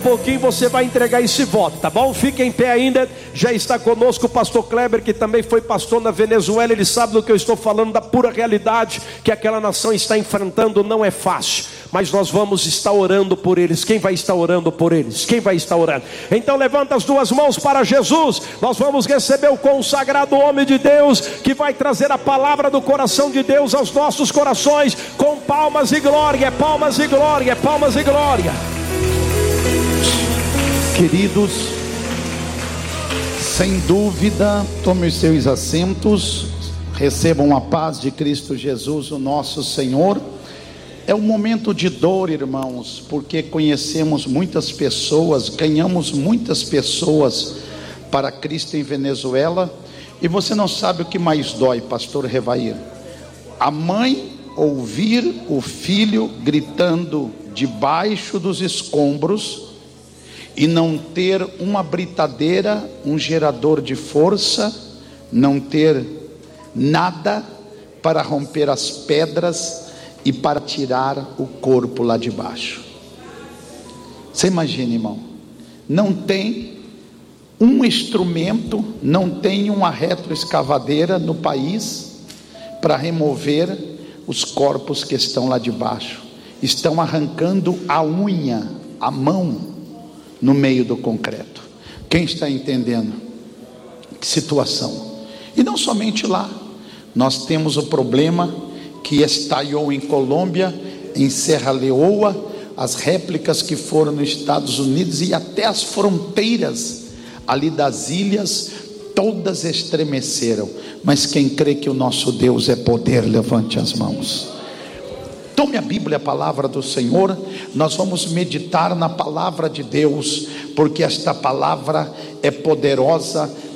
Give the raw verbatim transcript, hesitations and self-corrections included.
pouquinho você vai entregar esse voto, tá bom? Fique em pé ainda. Já está conosco o pastor Kleber, que também foi pastor na Venezuela. Ele sabe do que eu estou falando, da pura realidade que aquela nação está enfrentando. Não é fácil, mas nós vamos estar orando por eles. Quem vai estar orando por eles? Quem vai estar orando? Então levanta as duas mãos para Jesus. Nós vamos receber o consagrado homem de Deus, que vai trazer a palavra do coração de Deus aos nossos corações, com palmas e glória, palmas e glória, palmas e glória. Queridos, sem dúvida, tomem os seus assentos, recebam a paz de Cristo Jesus, o nosso Senhor. É um momento de dor, irmãos, porque conhecemos muitas pessoas, ganhamos muitas pessoas para Cristo em Venezuela, e você não sabe o que mais dói, pastor Revair: a mãe ouvir o filho gritando debaixo dos escombros e não ter uma britadeira, um gerador de força, não ter nada para romper as pedras e para tirar o corpo lá de baixo. Você imagina, irmão, não tem um instrumento, não tem uma retroescavadeira no país para remover os corpos que estão lá de baixo. Estão arrancando a unha, a mão, no meio do concreto. Quem está entendendo? Que situação! E não somente lá, nós temos o problema que estallou em Colômbia, em Serra Leoa, as réplicas que foram nos Estados Unidos e até as fronteiras ali das ilhas, todas estremeceram. Mas quem crê que o nosso Deus é poder, levante as mãos. Tome a Bíblia, a palavra do Senhor. Nós vamos meditar na palavra de Deus, porque esta palavra é poderosa